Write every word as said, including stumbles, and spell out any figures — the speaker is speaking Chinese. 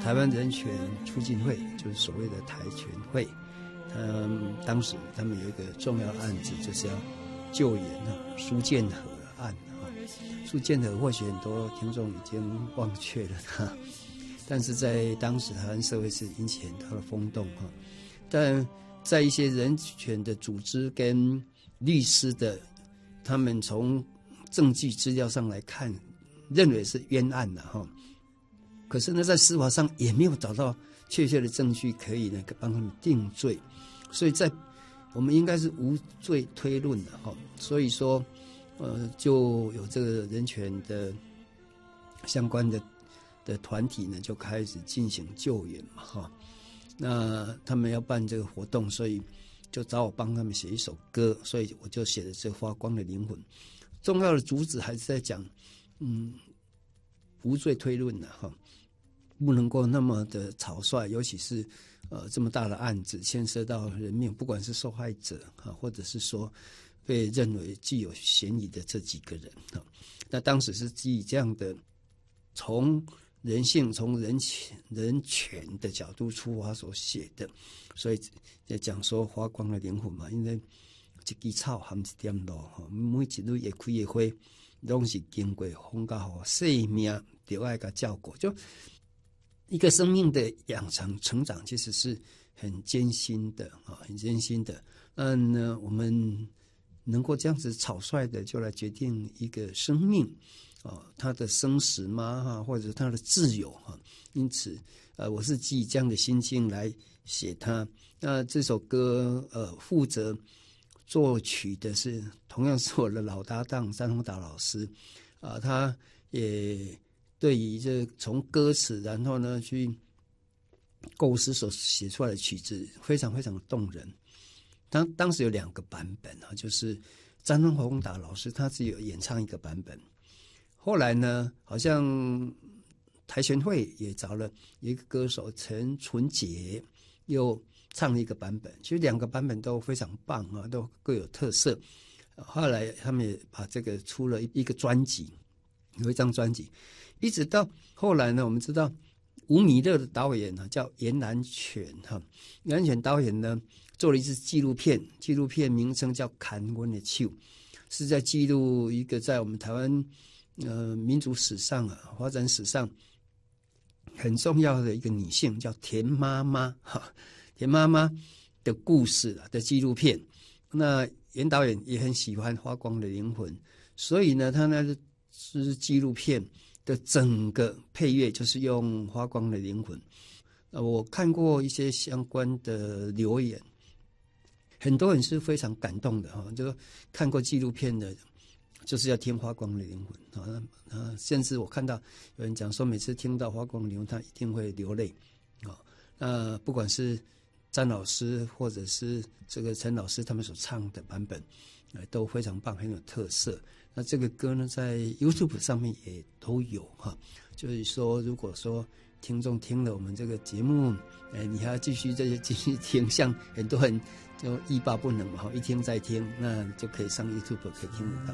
台湾人权促进会，就是所谓的台权会，嗯，当时他们有一个重要案子，就是要救援啊苏建和案啊。苏建和或许很多听众已经忘却了他，但是在当时台湾社会是引起很大的风动哈。但在一些人权的组织跟律师的，他们从证据资料上来看，认为是冤案的哈。可是呢，在司法上也没有找到确切的证据可以呢帮他们定罪，所以在我们应该是无罪推论的哈。所以说，呃，就有这个人权的相关的的团体呢，就开始进行救援嘛哈。那他们要办这个活动，所以就找我帮他们写一首歌，所以我就写了这《发光的灵魂》。重要的主旨还是在讲，嗯，无罪推论的哈，不能够那么的草率，尤其是呃这么大的案子，牵涉到人命，不管是受害者啊，或者是说被认为具有嫌疑的这几个人啊，那当时是基于这样的从人性、从人权、人权的角度出发所写的，所以在讲说发光的灵魂嘛，因为一枝草含一点露，每一蕊会开的花，拢是经过风甲雨，生命就爱甲照顾。就一个生命的养成、成长，其实是很艰辛的啊，很艰辛的。那呢，我们能够这样子草率的就来决定一个生命啊，他的生死吗？哈，或者他的自由哈。因此，呃，我是基于这样的心境来写它。那这首歌，呃，负责作曲的是同样是我的老搭档张宏达老师，啊，他也对于这从歌词，然后呢去构思所写出来的曲子，非常非常动人。当当时有两个版本啊，就是张宏达老师他只有演唱一个版本，后来呢，好像台权会也找了一个歌手陈纯洁，又唱了一个版本。其实两个版本都非常棒啊，都各有特色。后来他们也把这个出了一个专辑，有一张专辑。一直到后来呢，我们知道吴米勒的导演呢叫严南泉哈，严南泉导演呢做了一支纪录片，纪录片名称叫《看阮的手》，是在记录一个在我们台湾呃民族史上啊发展史上很重要的一个女性，叫田妈妈哈，田妈妈的故事的纪录片。那严导演也很喜欢《发光的灵魂》，所以呢，他那是纪录片的整个配乐就是用《发光的灵魂》。呃，我看过一些相关的留言，很多人是非常感动的哈，就说看过纪录片的，就是要听《发光的灵魂》啊啊，甚至我看到有人讲说，每次听到《发光的灵魂》，他一定会流泪啊。那不管是詹老师或者是这个陈老师他们所唱的版本，呃，都非常棒，很有特色。那这个歌呢，在 YouTube 上面也都有哈。就是说，如果说听众听了我们这个节目，哎，你还要继续这些继续听，像很多人就欲罢不能嘛，一听再听，那就可以上 YouTube 可以听得到。